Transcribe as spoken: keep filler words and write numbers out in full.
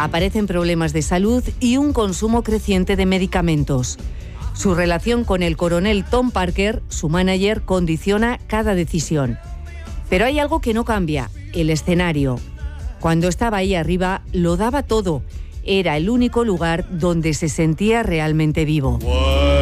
Aparecen problemas de salud y un consumo creciente de medicamentos. Su relación con el coronel Tom Parker, su manager, condiciona cada decisión. Pero hay algo que no cambia, el escenario. Cuando estaba ahí arriba, lo daba todo. Era el único lugar donde se sentía realmente vivo.